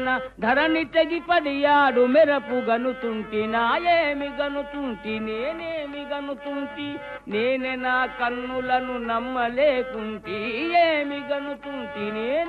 ధరణి తెగిపడియాడు మెరపు గనుతుంటి నాయేమి గనుతుంటి నేనేమి గనుతుంటి నేనే నా కన్నులను నమ్మలేకుంటి ఏమి గనుతుంటి నేనే